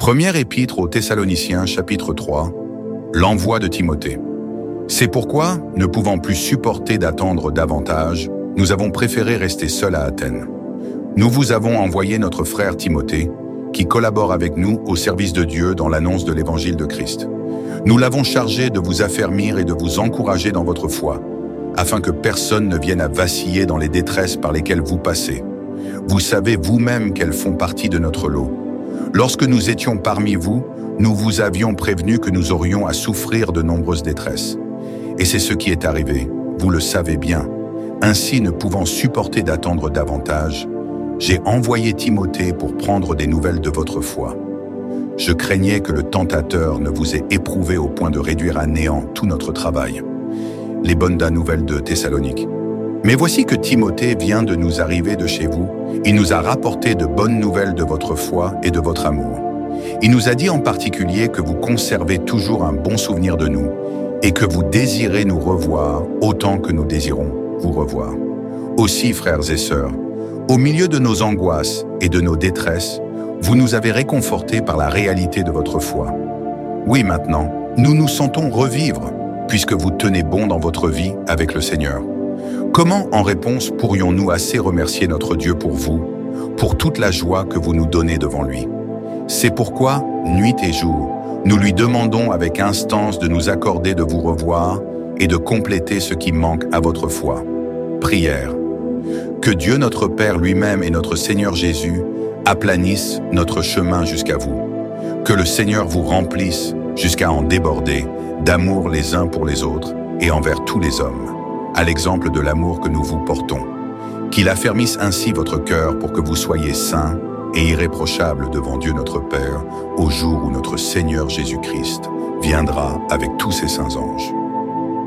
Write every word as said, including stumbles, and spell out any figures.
Première épître aux Thessaloniciens, chapitre trois, l'envoi de Timothée. C'est pourquoi, ne pouvant plus supporter d'attendre davantage, nous avons préféré rester seuls à Athènes. Nous vous avons envoyé notre frère Timothée, qui collabore avec nous au service de Dieu dans l'annonce de l'évangile de Christ. Nous l'avons chargé de vous affermir et de vous encourager dans votre foi, afin que personne ne vienne à vaciller dans les détresses par lesquelles vous passez. Vous savez vous-même qu'elles font partie de notre lot. Lorsque nous étions parmi vous, nous vous avions prévenu que nous aurions à souffrir de nombreuses détresses. Et c'est ce qui est arrivé, vous le savez bien. Ainsi, ne pouvant supporter d'attendre davantage, j'ai envoyé Timothée pour prendre des nouvelles de votre foi. Je craignais que le tentateur ne vous ait éprouvé au point de réduire à néant tout notre travail. Les bonnes nouvelles de Thessalonique. Mais voici que Timothée vient de nous arriver de chez vous. Il nous a rapporté de bonnes nouvelles de votre foi et de votre amour. Il nous a dit en particulier que vous conservez toujours un bon souvenir de nous et que vous désirez nous revoir autant que nous désirons vous revoir. Aussi, frères et sœurs, au milieu de nos angoisses et de nos détresses, vous nous avez réconfortés par la réalité de votre foi. Oui, maintenant, nous nous sentons revivre, puisque vous tenez bon dans votre vie avec le Seigneur. Comment, en réponse, pourrions-nous assez remercier notre Dieu pour vous, pour toute la joie que vous nous donnez devant lui? C'est pourquoi, nuit et jour, nous lui demandons avec instance de nous accorder de vous revoir et de compléter ce qui manque à votre foi. Prière. Que Dieu notre Père lui-même et notre Seigneur Jésus aplanissent notre chemin jusqu'à vous. Que le Seigneur vous remplisse jusqu'à en déborder d'amour les uns pour les autres et envers tous les hommes, à l'exemple de l'amour que nous vous portons. Qu'il affermisse ainsi votre cœur pour que vous soyez saints et irréprochables devant Dieu notre Père au jour où notre Seigneur Jésus-Christ viendra avec tous ses saints anges.